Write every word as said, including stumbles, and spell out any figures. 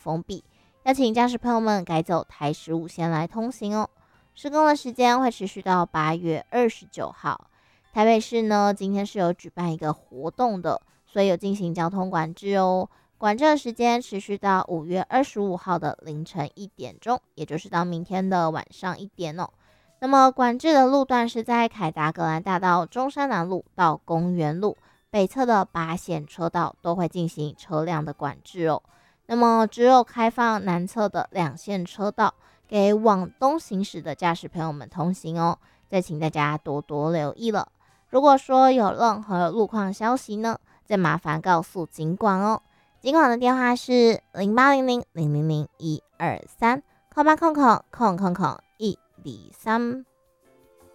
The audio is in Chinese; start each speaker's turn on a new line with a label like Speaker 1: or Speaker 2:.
Speaker 1: 封闭，要请驾驶朋友们改走台十五线来通行哦。施工的时间会持续到八月二十九号。台北市呢，今天是有举办一个活动的，所以有进行交通管制哦。管制的时间持续到五月二十五号的凌晨一点钟，也就是到明天的晚上一点哦。那么管制的路段是在凯达格兰大道中山南路到公园路北侧的八线车道都会进行车辆的管制哦。那么只有开放南侧的两线车道给往东行驶的驾驶朋友们通行哦，再请大家多多留意了。如果说有任何路况消息呢，再麻烦告诉警管哦。警管的电话是零八零零零零零一二三空八空空空空空一二三。